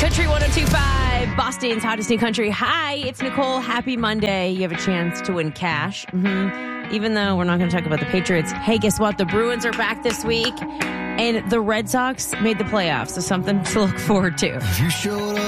Country 102.5, Boston's hottest new country. Hi, it's Nicole. Happy Monday. You have a chance to win cash. Even though we're not going to talk about the Patriots. Hey, guess what? The Bruins are back this week, and the Red Sox made the playoffs, so something to look forward to. You showed